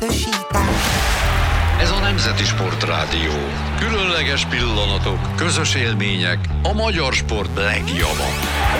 csoportosítás. Ez a Nemzeti Sportrádió. Különleges pillanatok, közös élmények, a magyar sport legjava.